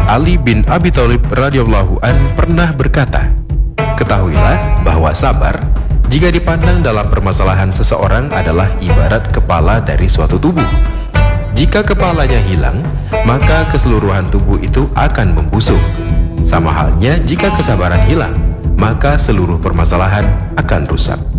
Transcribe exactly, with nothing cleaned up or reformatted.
Ali bin Abi Thalib radhiyallahu an pernah berkata, "Ketahuilah bahwa sabar, jika dipandang dalam permasalahan seseorang, adalah ibarat kepala dari suatu tubuh. Jika kepalanya hilang, maka keseluruhan tubuh itu akan membusuk. Sama halnya jika kesabaran hilang, maka seluruh permasalahan akan rusak."